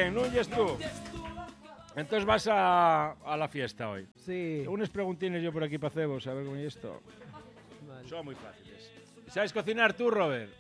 bien, Núñez tú. Entonces vas a la fiesta hoy. Sí. Unas preguntines yo por aquí para cebos, a ver cómo es esto. Vale. Son muy fáciles. ¿Sabes cocinar tú, Robert?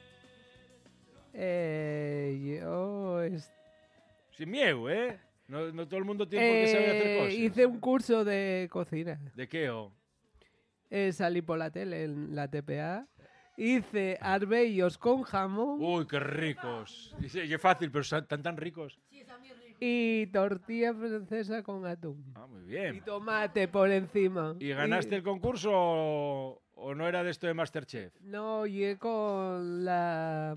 Yo Sin miedo, ¿eh? No todo el mundo tiene por qué saber hacer cosas. hice un curso de cocina. ¿De qué, o? Salí por la tele en la TPA. Hice arbellos con jamón Uy, qué ricos. Y es fácil, pero están tan ricos. y tortilla francesa con atún. Ah, muy Y bien. tomate por encima. ¿Y ganaste el concurso o no era de esto de Masterchef? No, llegué con la...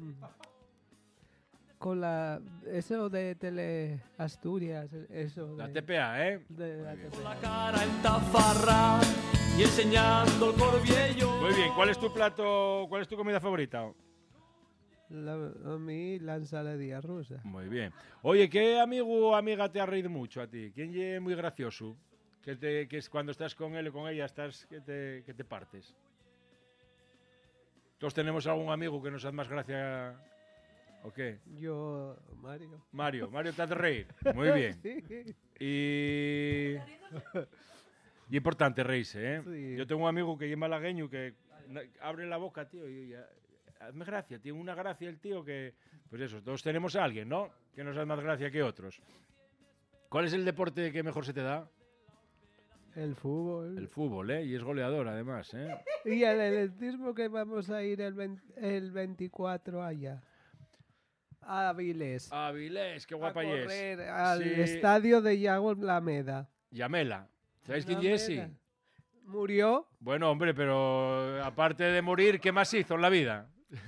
Eso de Tele Asturias, eso. La de, TPA, ¿eh? de la TPA. La cara en tafarra y enseñando el corviello. Muy bien. ¿Cuál es tu plato, cuál es tu comida favorita? A mí la ensaladilla rusa. Muy bien. Oye, ¿qué amigo o amiga te ha reído mucho a ti? ¿Quién es muy gracioso? Que es cuando estás con él o con ella que te partes. Todos tenemos algún amigo que nos hace más gracia. ¿O qué? Yo, Mario. Mario te hace reír. Muy bien. Sí. Y importante reírse, ¿eh? Sí. Yo tengo un amigo que es malagueño que abre la boca, tío, y hazme gracia, tiene una gracia el tío que... Pues eso, todos tenemos a alguien, ¿no? Que nos hace más gracia que otros. ¿Cuál es el deporte que mejor se te da? El fútbol. El fútbol, ¿eh? Y es goleador, además, ¿eh? Y el atletismo que vamos a ir el 24 allá. A Avilés. Avilés, qué guapa a y es. correr al Sí. estadio de Yago Lameda. Yamela. ¿Sabéis quién es ese? Murió. Bueno, hombre, pero aparte de morir, ¿qué más hizo en la vida?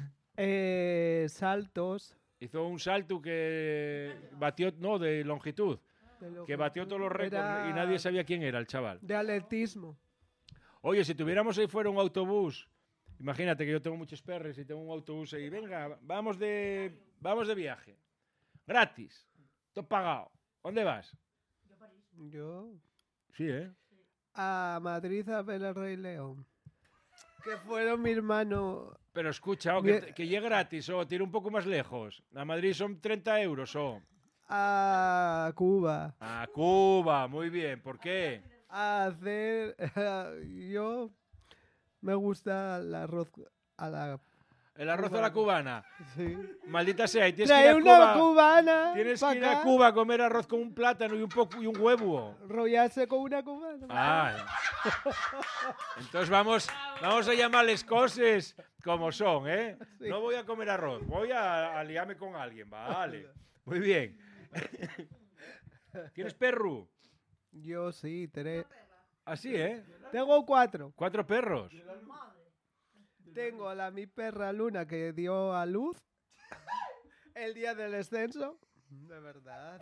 Saltos. Hizo un salto que batió, no, de longitud, que batió todos los récords y nadie sabía quién era el chaval. De atletismo. Oye, si tuviéramos ahí fuera un autobús, imagínate que yo tengo muchos perros y tengo un autobús ahí, venga, vamos de viaje, gratis, todo pagado. ¿Dónde vas? Yo. Sí, ¿eh? A Madrid a ver el Rey León. Que fueron mi hermano. Pero escucha, que llegue gratis, o tira un poco más lejos. A Madrid son 30 euros, o. A Cuba. A Cuba, muy bien. ¿Por qué? A hacer. Yo. Me gusta el arroz a la. El arroz a la cubana. Sí. Maldita sea, y tienes que ir Trae a una Cuba. cubana. Tienes pa' que ir a acá, Cuba a comer arroz con un plátano y un huevo. Rollarse con una cubana. Ah. Entonces vamos a llamarles cosas como son, ¿eh? Sí. No voy a comer arroz, voy a liarme con alguien, vale. Muy bien. ¿Tienes perro? Yo sí, Así, ¿eh? tengo 4. 4 perros. Tengo a mi perra Luna que dio a luz el día del descenso. De verdad.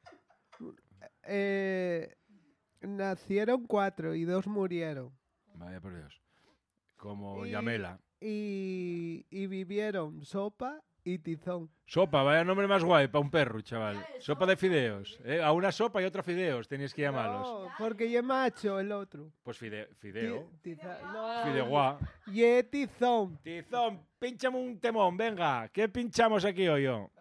Nacieron 4 y 2 murieron. Vaya por Dios. Como Y- Yamela. Y vivieron Sopa y Tizón. Sopa, vaya nombre más guay para un perro, chaval. Sopa de fideos. ¿Eh? A una sopa y otra fideos tenéis que llamarlos. No, porque ya macho el otro. Pues fideo. No, Fideuá. y Tizón. Tizón, pinchame un temón, venga. ¿Qué pinchamos aquí hoy yo?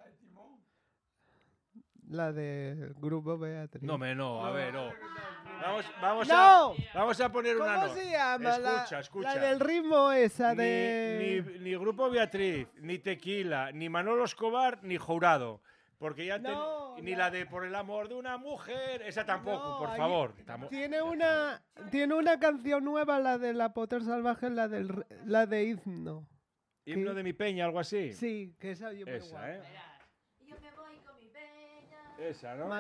La de Grupo Beatriz. No, a ver, no. ¡No! Vamos a poner una ¿Cómo nota. se llama? Escucha. La del ritmo esa de... Ni Grupo Beatriz, ni Tequila, ni Manolo Escobar, ni Jurado. Porque ya No, ni la de Por el amor de una mujer, esa tampoco, No, por ahí favor. Tiene una canción nueva, la de La Potter Salvaje, la de Himno. Himno de mi peña, algo así. Sí, que esa yo me Esa, guardo. ¿eh? Yo me voy con mi peña. Esa, ¿no?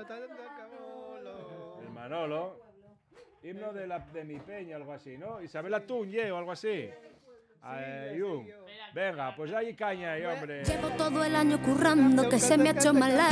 El El Manolo. Himno de mi peña, algo así, ¿no? Isabel Atuñe o algo así. Venga, pues ahí caña, hombre. Llevo todo el año currando que se me ha hecho más largo.